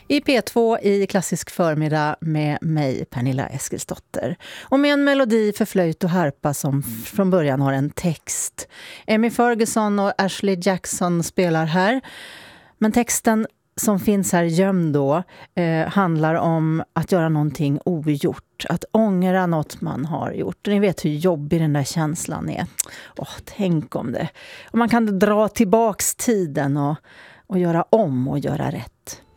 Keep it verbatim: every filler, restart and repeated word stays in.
I P två i klassisk förmiddag med mig, Pernilla Eskilsdotter. Och med en melodi för flöjt och harpa som från början har en text. Amy Ferguson och Ashley Jackson spelar här. Men texten som finns här gömd då eh, handlar om att göra någonting ogjort. Att ångra något man har gjort. Och ni vet hur jobbig den där känslan är. Åh, tänk om det. Och man kan dra tillbaks tiden och, och göra om och göra rätt.